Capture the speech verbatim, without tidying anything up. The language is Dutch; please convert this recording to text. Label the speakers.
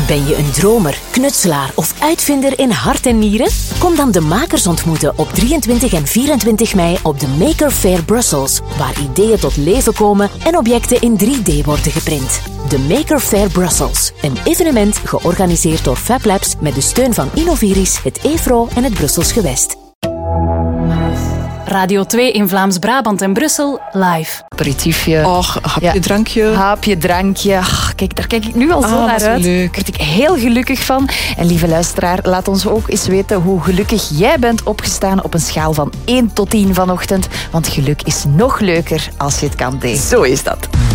Speaker 1: Ben je een dromer, knutselaar of uitvinder in hart en nieren? Kom dan de makers ontmoeten op drieëntwintig en vierentwintig mei op de Maker Faire Brussels, waar ideeën tot leven komen en objecten in drie D worden geprint. De Maker Faire Brussels, een evenement georganiseerd door FabLabs met de steun van Innoviris, het E V R O en het Brussels Gewest.
Speaker 2: Radio twee in Vlaams-Brabant en Brussel, live.
Speaker 3: Aperitiefje.
Speaker 4: Och, hapje,
Speaker 3: Ja.
Speaker 4: drankje.
Speaker 3: Hapje, drankje. Ach, kijk, daar kijk ik nu al zo
Speaker 4: Ah,
Speaker 3: naar
Speaker 4: wat
Speaker 3: uit.
Speaker 4: leuk.
Speaker 3: Daar word ik heel gelukkig van. En lieve luisteraar, laat ons ook eens weten hoe gelukkig jij bent opgestaan op een schaal van één tot tien vanochtend. Want geluk is nog leuker als je het kan delen.
Speaker 4: Zo is dat.